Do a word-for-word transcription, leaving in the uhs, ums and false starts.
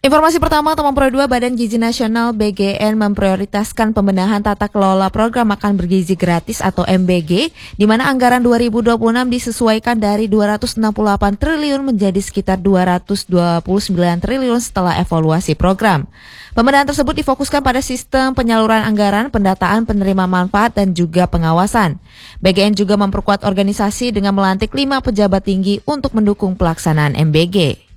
Informasi pertama, Teman Pro dua Badan Gizi Nasional B G N memprioritaskan pembenahan tata kelola program makan bergizi gratis atau M B G, di mana anggaran dua ribu dua puluh enam disesuaikan dari dua ratus enam puluh delapan triliun menjadi sekitar dua ratus dua puluh sembilan triliun setelah evaluasi program. Pembenahan tersebut difokuskan pada sistem penyaluran anggaran, pendataan penerima manfaat, dan juga pengawasan. B G N juga memperkuat organisasi dengan melantik lima pejabat tinggi untuk mendukung pelaksanaan M B G.